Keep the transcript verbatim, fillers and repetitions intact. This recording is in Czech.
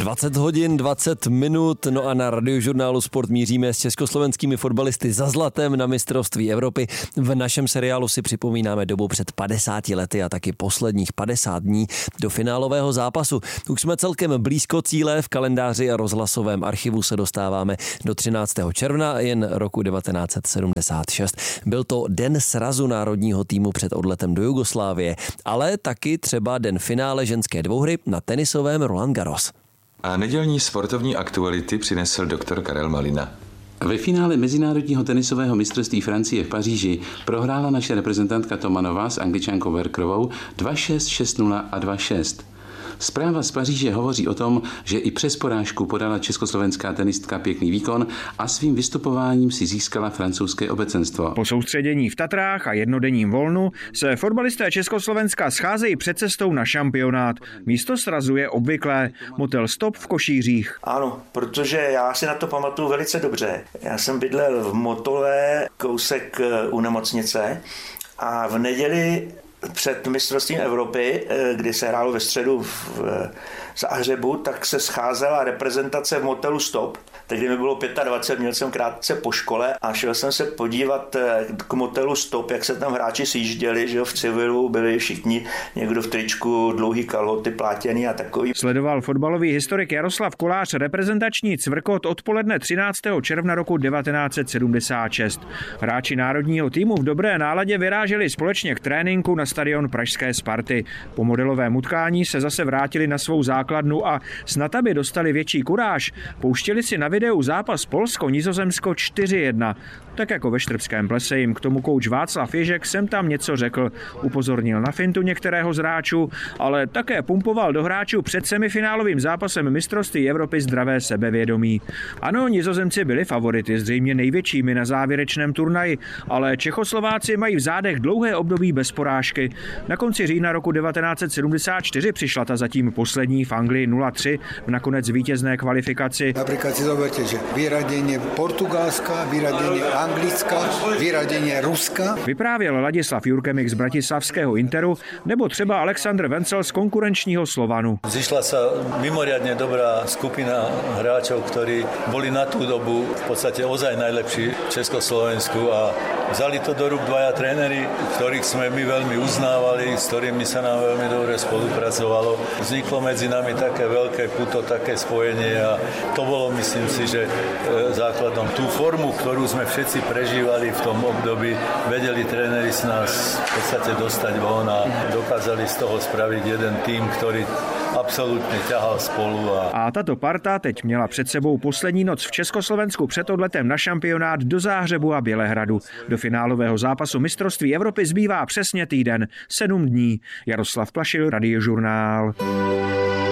dvacet hodin, dvacet minut, no a na Radiožurnálu Sport míříme s československými fotbalisty za zlatem na mistrovství Evropy. V našem seriálu si připomínáme dobu před padesáti lety a taky posledních padesát dní do finálového zápasu. Už jsme celkem blízko cíle, v kalendáři a rozhlasovém archivu se dostáváme do třináctého června jen roku devatenáct set sedmdesát šest. Byl to den srazu národního týmu před odletem do Jugoslávie, ale taky třeba den finále ženské dvouhry na tenisovém Roland Garros. A nedělní sportovní aktuality přinesl doktor Karel Malina. Ve finále mezinárodního tenisového mistrovství Francie v Paříži prohrála naše reprezentantka Tomanová s Angličankou Werkerovou dva šest, šest nula a dva šest. Zpráva z Paříže hovoří o tom, že i přes porážku podala československá tenistka pěkný výkon a svým vystupováním si získala francouzské obecenstvo. Po soustředění v Tatrách a jednodenním volnu se fotbalisté Československa scházejí před cestou na šampionát. Místo srazu je obvyklé motel Stop v Košířích. Ano, protože já si na to pamatuju velice dobře. Já jsem bydlel v Motole, kousek u nemocnice, a v neděli před mistrovstvím Evropy, kdy se hrálo ve středu v Záhřebu, tak se scházela reprezentace v motelu Stop. Tehdy mi bylo dvacet pět, měl jsem krátce po škole a šel jsem se podívat k motelu Stop, jak se tam hráči sjížděli, že v civilu byli všichni, někdo v tričku, dlouhý kalhoty, plátěný a takový. Sledoval fotbalový historik Jaroslav Kolář reprezentační cvrkot odpoledne třináctého června roku devatenáct set sedmdesát šest. Hráči národního týmu v dobré náladě vyráželi společně k tréninku na stadion pražské Sparty. Po modelovém utkání se zase vrátili na svou základnu a snad aby dostali větší kuráž, pouštěli si na videu zápas Polsko-Nizozemsko čtyři jedna. Tak jako ve Štrbském plese jim k tomu kouč Václav Ježek sem tam něco řekl. Upozornil na fintu některého z hráčů, ale také pumpoval do hráčů před semifinálovým zápasem mistrovství Evropy zdravé sebevědomí. Ano, Nizozemci byli favority, zřejmě největšími na závěrečném turnaji, ale Čechoslováci mají v zádech dlouhé období bez porážky. Na konci října roku devatenáct set sedmdesát čtyři přišla ta zatím poslední v Anglii nula tři v nakonec vítězné kvalifikaci. Například si zoberte, že vyradění Portugalska, vyradění Anglicka, vyradění Ruska. Vyprávěl Ladislav Jurkemik z bratislavského Interu nebo třeba Aleksandr Vencel z konkurenčního Slovanu. Zišla sa mimoriadne dobrá skupina hráčov, ktorí boli na tú dobu v podstate ozaj najlepší v Československu a vzali to do rúk dvaja tréneri, ktorých sme my veľmi uznávali, s ktorými sa nám veľmi dobre spolupracovalo. Vzniklo medzi nami také veľké puto, také spojenie a to bolo, myslím si, že základom. Tú formu, ktorú sme všetci prežívali v tom období, vedeli tréneri z nás v podstate dostať von a dokázali z toho spraviť jeden tým, ktorý absolutně ťahal spolu. A... a tato parta teď měla před sebou poslední noc v Československu před odletem na šampionát do Záhřebu a Bělehradu. Do finálového zápasu mistrovství Evropy zbývá přesně týden, sedm dní. Jaroslav Plašil, Radiožurnál.